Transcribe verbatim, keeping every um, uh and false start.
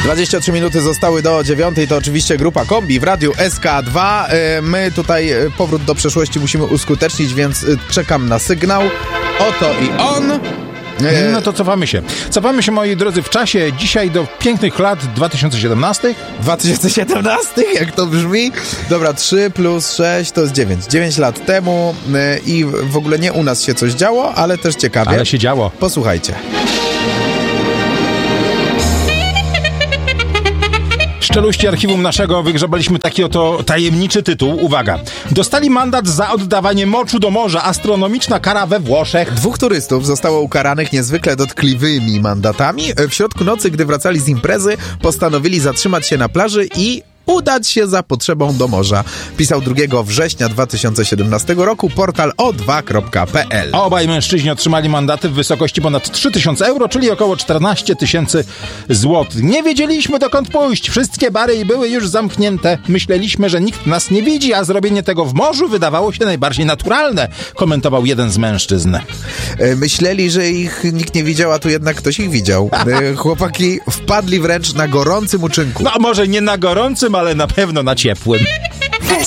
dwadzieścia trzy minuty zostały do dziewiątej, to oczywiście grupa Kombi w radiu S K dwa. My tutaj powrót do przeszłości musimy uskutecznić, więc czekam na sygnał. Oto i on. No to cofamy się. Cofamy się, moi drodzy, w czasie dzisiaj do pięknych lat dwa tysiące siedemnastych. dwa tysiące siedemnastych? Jak to brzmi? Dobra, trzy plus sześć to jest dziewięć. dziewięć lat temu i w ogóle nie u nas się coś działo, ale też ciekawie. Ale się działo. Posłuchajcie. Z czeluści archiwum naszego wygrzebaliśmy taki oto tajemniczy tytuł. Uwaga. Dostali mandat za oddawanie moczu do morza. Astronomiczna kara we Włoszech. Dwóch turystów zostało ukaranych niezwykle dotkliwymi mandatami. W środku nocy, gdy wracali z imprezy, postanowili zatrzymać się na plaży i udać się za potrzebą do morza. Pisał drugiego września dwa tysiące siedemnastego roku portal o dwa kropka p l. Obaj mężczyźni otrzymali mandaty w wysokości ponad trzy tysiące euro, czyli około czternaście tysięcy złotych. Nie wiedzieliśmy, dokąd pójść. Wszystkie bary były już zamknięte. Myśleliśmy, że nikt nas nie widzi, a zrobienie tego w morzu wydawało się najbardziej naturalne, komentował jeden z mężczyzn. Myśleli, że ich nikt nie widział, a tu jednak ktoś ich widział. Chłopaki wpadli wręcz na gorącym uczynku. No może nie na gorącym, ale na pewno na ciepłym.